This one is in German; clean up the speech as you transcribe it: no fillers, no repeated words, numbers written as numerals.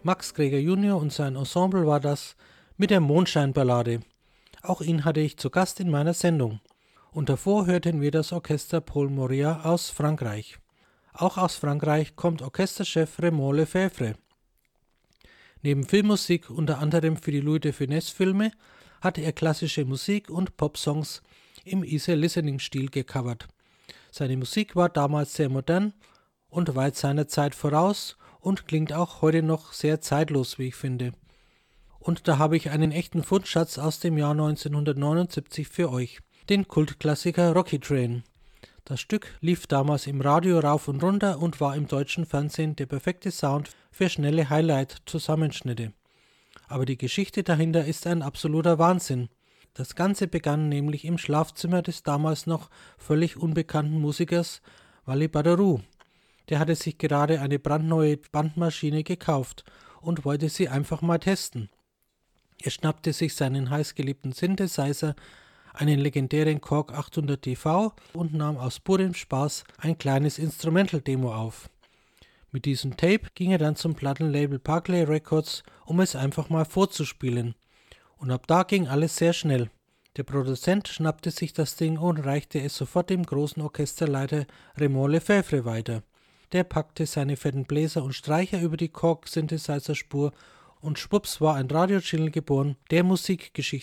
Max Greger Jr. und sein Ensemble war das mit der Mondscheinballade. Auch ihn hatte ich zu Gast in meiner Sendung. Und davor hörten wir das Orchester Paul Moria aus Frankreich. Auch aus Frankreich kommt Orchesterchef Raymond Lefebvre. Neben Filmmusik, unter anderem für die Louis de Funès-Filme, hatte er klassische Musik und Popsongs im Easy-Listening-Stil gecovert. Seine Musik war damals sehr modern und weit seiner Zeit voraus und klingt auch heute noch sehr zeitlos, wie ich finde. Und da habe ich einen echten Fundschatz aus dem Jahr 1979 für euch, den Kultklassiker Rocky Train. Das Stück lief damals im Radio rauf und runter und war im deutschen Fernsehen der perfekte Sound für schnelle Highlight-Zusammenschnitte. Aber die Geschichte dahinter ist ein absoluter Wahnsinn. Das Ganze begann nämlich im Schlafzimmer des damals noch völlig unbekannten Musikers Wally Badarou. Der hatte sich gerade eine brandneue Bandmaschine gekauft und wollte sie einfach mal testen. Er schnappte sich seinen heißgeliebten Synthesizer, einen legendären Korg 800 TV und nahm aus purem Spaß ein kleines Instrumental-Demo auf. Mit diesem Tape ging er dann zum Plattenlabel Barclay Records, um es einfach mal vorzuspielen. Und ab da ging alles sehr schnell. Der Produzent schnappte sich das Ding und reichte es sofort dem großen Orchesterleiter Raymond Lefebvre weiter. Der packte seine fetten Bläser und Streicher über die Korg-Synthesizer-Spur und schwupps war ein Radio-Jingle geboren, der Musikgeschichte